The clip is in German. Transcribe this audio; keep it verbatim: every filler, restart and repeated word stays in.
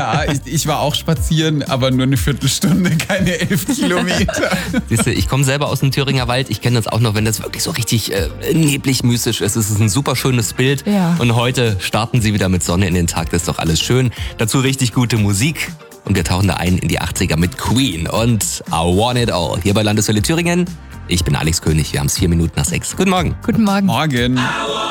Ja, ich, ich war auch spazieren, aber nur eine Viertelstunde, keine elf Kilometer. Siehst du, ich komme selber aus dem Thüringer Wald. Ich kenne das auch noch, wenn das wirklich so richtig äh, neblig mystisch ist. Es ist ein super schönes Bild. Ja. Und heute starten sie wieder mit Sonne in den Tag. Das ist doch alles schön. Dazu richtig gute Musik. Und wir tauchen da ein in die achtziger mit Queen und I Want It All. Hier bei Landeswelle Thüringen. Ich bin Alex König. Wir haben es vier Minuten nach sechs. Guten Morgen. Guten Morgen. Morgen.